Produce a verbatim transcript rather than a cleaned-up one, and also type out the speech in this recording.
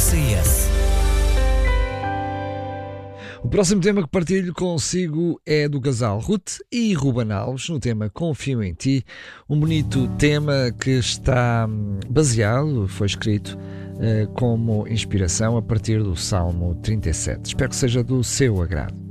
S A S. O próximo tema que partilho consigo é do casal Ruth e Ruben Alves, no tema Confio em Ti, um bonito tema que está baseado, foi escrito uh, como inspiração a partir do Salmo trinta e sete. Espero que seja do seu agrado.